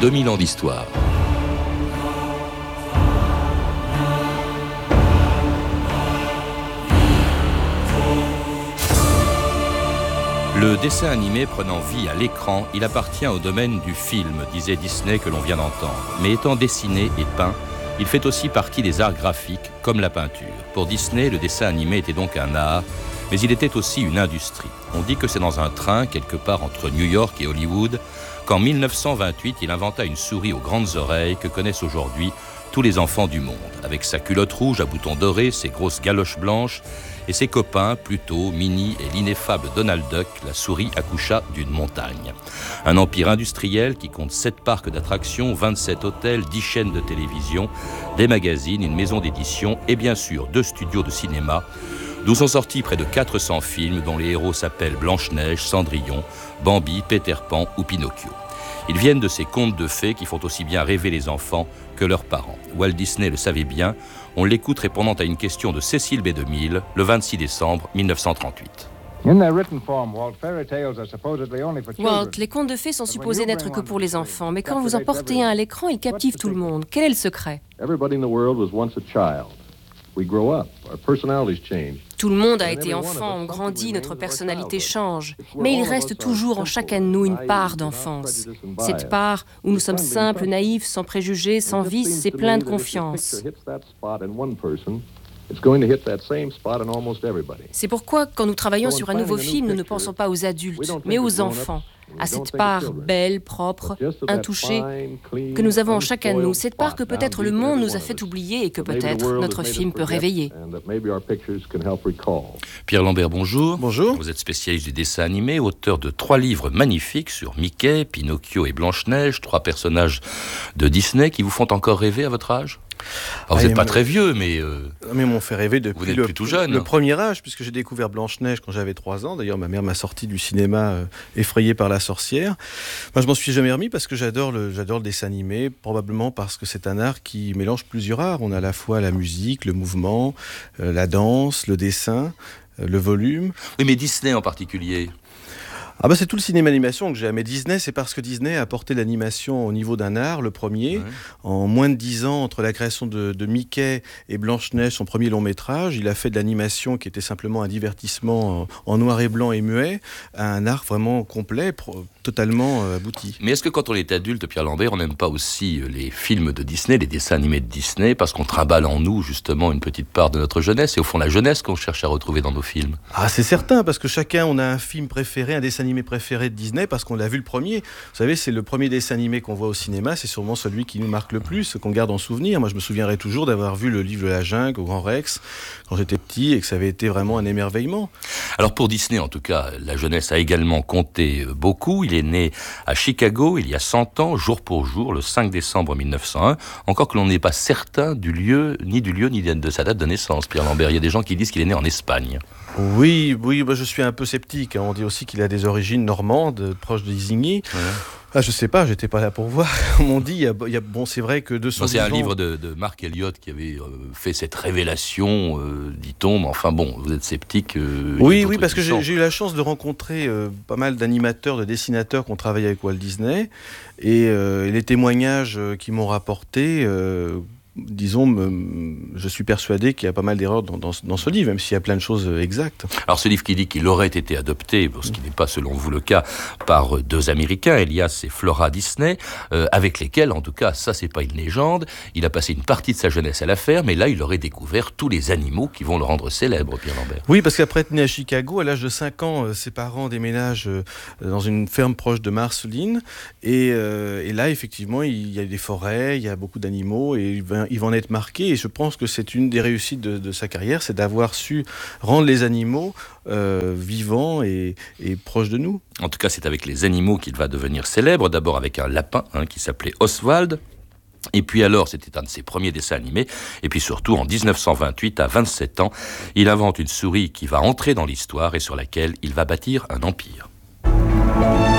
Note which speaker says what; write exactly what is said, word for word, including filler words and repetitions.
Speaker 1: deux mille ans d'histoire. Le dessin animé prenant vie à l'écran, il appartient au domaine du film, disait Disney que l'on vient d'entendre. Mais étant dessiné et peint, il fait aussi partie des arts graphiques, comme la peinture. Pour Disney, le dessin animé était donc un art, mais il était aussi une industrie. On dit que c'est dans un train, quelque part entre New York et Hollywood, qu'en mille neuf cent vingt-huit, il inventa une souris aux grandes oreilles que connaissent aujourd'hui tous les enfants du monde. Avec sa culotte rouge à boutons dorés, ses grosses galoches blanches et ses copains, Pluto, Minnie et l'ineffable Donald Duck, la souris accoucha d'une montagne. Un empire industriel qui compte sept parcs d'attractions, vingt-sept hôtels, dix chaînes de télévision, des magazines, une maison d'édition et bien sûr deux studios de cinéma, d'où sont sortis près de quatre cents films dont les héros s'appellent Blanche-Neige, Cendrillon, Bambi, Peter Pan ou Pinocchio. Ils viennent de ces contes de fées qui font aussi bien rêver les enfants que leurs parents. Walt Disney le savait bien, on l'écoute répondant à une question de Cécile B. DeMille le vingt-six décembre mille neuf cent trente-huit.
Speaker 2: Walt, les contes de fées sont supposés n'être que pour les enfants, mais quand vous en portez un à l'écran, ils captivent tout le monde. Quel est le secret ? Tout le monde a été enfant, on grandit, notre personnalité change. Mais il reste toujours en chacun de nous une part d'enfance. Cette part où nous sommes simples, naïfs, sans préjugés, sans vices, c'est plein de confiance. C'est pourquoi, quand nous travaillons sur un nouveau film, nous ne pensons pas aux adultes, mais aux enfants. À cette part belle, propre, intouchée, que nous avons en chacun de nous. Cette part que peut-être le monde nous a fait oublier et que peut-être notre film peut réveiller.
Speaker 1: Pierre Lambert, bonjour.
Speaker 3: Bonjour.
Speaker 1: Vous êtes spécialiste du dessin animé, auteur de trois livres magnifiques sur Mickey, Pinocchio et Blanche-Neige, trois personnages de Disney qui vous font encore rêver à votre âge ? Alors, vous n'êtes pas très vieux, mais... Euh,
Speaker 3: mais m'ont fait rêver depuis
Speaker 1: vous êtes
Speaker 3: le,
Speaker 1: plus tout jeune.
Speaker 3: le premier âge, puisque j'ai découvert Blanche-Neige quand j'avais trois ans. D'ailleurs, ma mère m'a sorti du cinéma euh, effrayée par la sorcière. Moi, je m'en suis jamais remis parce que j'adore le, j'adore le dessin animé, probablement parce que c'est un art qui mélange plusieurs arts. On a à la fois la musique, le mouvement, euh, la danse, le dessin, euh, le volume.
Speaker 1: Oui, mais Disney en particulier.
Speaker 3: Ah bah c'est tout le cinéma animation que j'ai aimé. Disney, c'est parce que Disney a porté l'animation au niveau d'un art, le premier. Ouais. En moins de dix ans, entre la création de, de Mickey et Blanche-Neige, son premier long métrage, il a fait de l'animation qui était simplement un divertissement en, en noir et blanc et muet, à un art vraiment complet, pro, totalement euh, abouti.
Speaker 1: Mais est-ce que quand on est adulte, Pierre Lambert, on n'aime pas aussi les films de Disney, les dessins animés de Disney, parce qu'on trimballe en nous justement une petite part de notre jeunesse, et au fond la jeunesse qu'on cherche à retrouver dans nos films?
Speaker 3: Ah, c'est certain, parce que chacun, on a un film préféré, un dessin animé préféré de Disney parce qu'on l'a vu le premier. Vous savez, c'est le premier dessin animé qu'on voit au cinéma, c'est sûrement celui qui nous marque le plus, qu'on garde en souvenir. Moi, je me souviendrai toujours d'avoir vu le livre de la jungle au Grand Rex quand j'étais petit et que ça avait été vraiment un émerveillement.
Speaker 1: Alors pour Disney, en tout cas, la jeunesse a également compté beaucoup. Il est né à Chicago il y a cent ans, jour pour jour, le cinq décembre mille neuf cent un, encore que l'on n'est pas certain du lieu, ni du lieu, ni de sa date de naissance, Pierre Lambert. Il y a des gens qui disent qu'il est né en Espagne.
Speaker 3: Oui, oui, bah je suis un peu sceptique. On dit aussi qu'il a des origines normandes, proches d'Isigny. Ouais. Ah, je sais pas, j'étais pas là pour voir. Comme on dit, il y a, il y a, bon, c'est vrai que de son
Speaker 1: bon, c'est
Speaker 3: vivant...
Speaker 1: un livre de, de Mark Elliott qui avait euh, fait cette révélation, euh, dit-on. Mais enfin bon, vous êtes sceptique. Euh,
Speaker 3: oui, oui, parce que j'ai, j'ai eu la chance de rencontrer euh, pas mal d'animateurs, de dessinateurs qui ont travaillé avec Walt Disney, et, euh, et les témoignages euh, qu'ils m'ont rapportés. Euh, Disons, me, je suis persuadé qu'il y a pas mal d'erreurs dans, dans, dans ce livre, même s'il y a plein de choses exactes.
Speaker 1: Alors ce livre qui dit qu'il aurait été adopté, ce qui n'est pas selon vous le cas, par deux Américains, Elias et Flora Disney, euh, avec lesquels, en tout cas, ça c'est pas une légende, il a passé une partie de sa jeunesse à la ferme, et là il aurait découvert tous les animaux qui vont le rendre célèbre, Pierre Lambert.
Speaker 3: Oui, parce qu'après être né à Chicago, à l'âge de cinq ans, euh, ses parents déménagent euh, dans une ferme proche de Marceline, et, euh, et là effectivement il y a des forêts, il y a beaucoup d'animaux, et il va il va en être marqué, et je pense que c'est une des réussites de, de sa carrière, c'est d'avoir su rendre les animaux euh, vivants et, et proches de nous.
Speaker 1: En tout cas, c'est avec les animaux qu'il va devenir célèbre, d'abord avec un lapin hein, qui s'appelait Oswald, et puis alors, c'était un de ses premiers dessins animés, et puis surtout en dix-neuf cent vingt-huit, à vingt-sept ans, il invente une souris qui va entrer dans l'histoire et sur laquelle il va bâtir un empire.